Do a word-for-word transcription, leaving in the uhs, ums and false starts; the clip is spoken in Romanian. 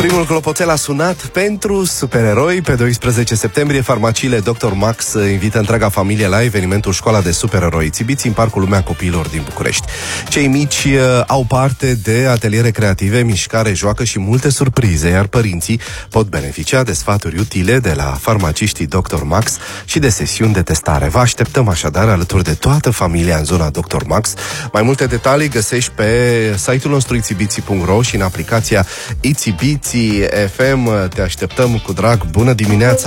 Primul clopoțel a sunat pentru supereroi. Pe doisprezece septembrie, farmaciile doctor Max invită întreaga familie la evenimentul Școala de Supereroi Țibiți în Parcul Lumea Copiilor din București. Cei mici uh, au parte de ateliere creative, mișcare, joacă și multe surprize, iar părinții pot beneficia de sfaturi utile de la farmaciștii doctor Max și de sesiuni de testare. Vă așteptăm așadar alături de toată familia în zona doctor Max. Mai multe detalii găsești pe site-ul nostru itzibiții punct ro și în aplicația Itzibiții F M. Te așteptăm cu drag. Bună dimineața!